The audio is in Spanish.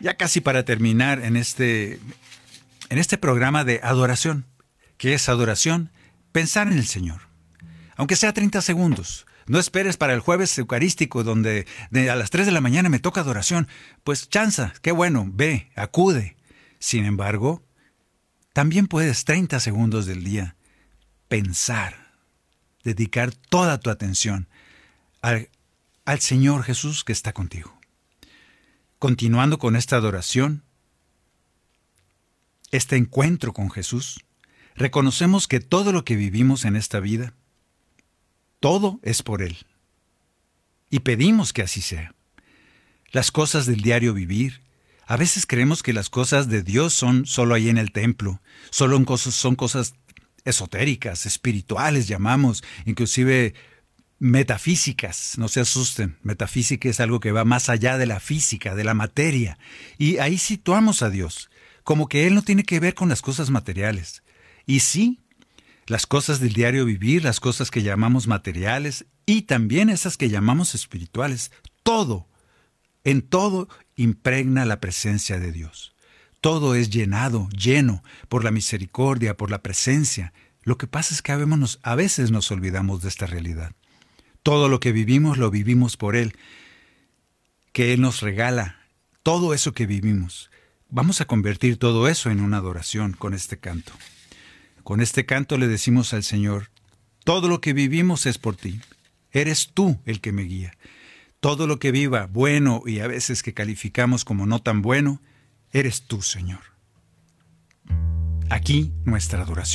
Ya casi para terminar en este programa de adoración. ¿Qué es adoración? Pensar en el Señor. Aunque sea 30 segundos. No esperes para el jueves eucarístico donde a las 3 de la mañana me toca adoración. Pues chanza, qué bueno, ve, acude. Sin embargo, también puedes 30 segundos del día pensar, dedicar toda tu atención al Señor Jesús que está contigo. Continuando con esta adoración, este encuentro con Jesús, reconocemos que todo lo que vivimos en esta vida, todo es por Él. Y pedimos que así sea. Las cosas del diario vivir, a veces creemos que las cosas de Dios son solo ahí en el templo, son cosas esotéricas, espirituales llamamos, inclusive metafísicas, no se asusten, metafísica es algo que va más allá de la física, de la materia, y ahí situamos a Dios, como que Él no tiene que ver con las cosas materiales. Y sí, las cosas del diario vivir, las cosas que llamamos materiales y también esas que llamamos espirituales, en todo impregna la presencia de Dios. Todo es lleno por la misericordia, por la presencia. Lo que pasa es que a veces nos olvidamos de esta realidad. Todo lo que vivimos lo vivimos por Él, que Él nos regala todo eso que vivimos. Vamos a convertir todo eso en una adoración con este canto. Con este canto le decimos al Señor, todo lo que vivimos es por ti. Eres tú el que me guía. Todo lo que viva, bueno y a veces que calificamos como no tan bueno, eres tú, Señor. Aquí nuestra adoración.